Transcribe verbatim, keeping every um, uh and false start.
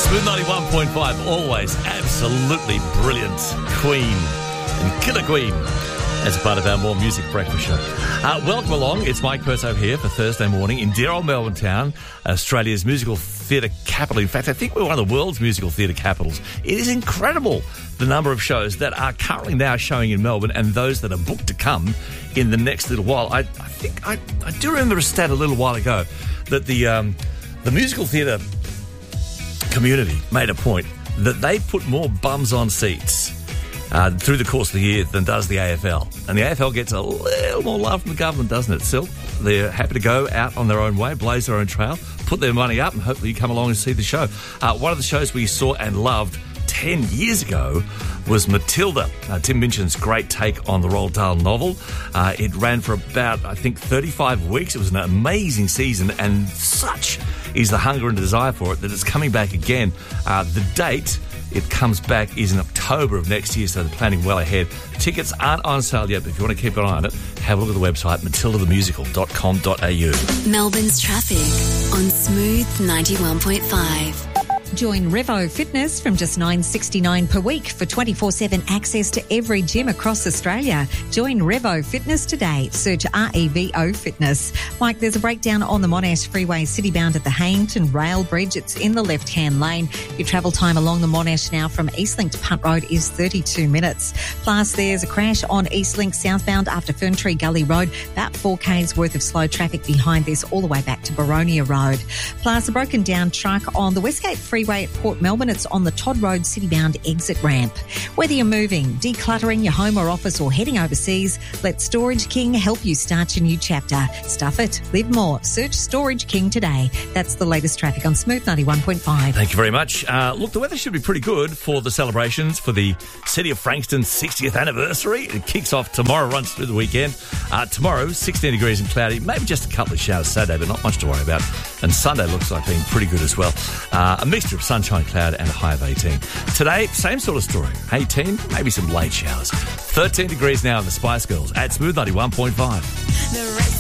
Smooth ninety-one point five, always absolutely brilliant. Queen and Killer Queen as a part of our More Music Breakfast Show. Uh, welcome along. It's Mike Perso here for Thursday morning in dear old Melbourne town, Australia's musical theatre capital. In fact, I think we're one of the world's musical theatre capitals. It is incredible the number of shows that are currently now showing in Melbourne and those that are booked to come in the next little while. I, I think I, I do remember a stat a little while ago that the um, the musical theatre community made a point that they put more bums on seats uh, through the course of the year than does the A F L. And the A F L gets a little more love from the government, doesn't it? Still, they're happy to go out on their own way, blaze their own trail, put their money up, and hopefully you come along and see the show. Uh, one of the shows we saw and loved ten years ago was Matilda, uh, Tim Minchin's great take on the Roald Dahl novel. Uh, it ran for about, I think, thirty-five weeks. It was an amazing season, and such is the hunger and desire for it that it's coming back again. Uh, the date it comes back is in October of next year, so they're planning well ahead. Tickets aren't on sale yet, but if you want to keep an eye on it, have a look at the website, matilda the musical dot com dot a u. Melbourne's traffic on Smooth ninety-one point five. Join Revo Fitness from just nine dollars sixty-nine per week for twenty-four seven access to every gym across Australia. Join Revo Fitness today. Search R E V O Fitness. Mike, there's a breakdown on the Monash Freeway citybound at the Haynton Rail Bridge. It's in the left-hand lane. Your travel time along the Monash now from Eastlink to Punt Road is thirty-two minutes. Plus, there's a crash on Eastlink southbound after Ferntree Gully Road. About four k's worth of slow traffic behind this all the way back to Baronia Road. Plus, a broken down truck on the Westgate Freeway at Port Melbourne. It's on the Todd Road citybound exit ramp. Whether you're moving, decluttering your home or office, or heading overseas, let Storage King help you start your new chapter. Stuff it, live more. Search Storage King today. That's the latest traffic on Smooth ninety-one point five. Thank you very much. Uh, look, the weather should be pretty good for the celebrations for the City of Frankston's sixtieth anniversary. It kicks off tomorrow, runs through the weekend. Uh, tomorrow, sixteen degrees and cloudy, maybe just a couple of showers Saturday, but not much to worry about. And Sunday looks like being pretty good as well. Uh, a mixture of sunshine, cloud and a high of eighteen. Today, same sort of story. eighteen, maybe some late showers. thirteen degrees now in the Spice Girls at Smooth ninety-one point five.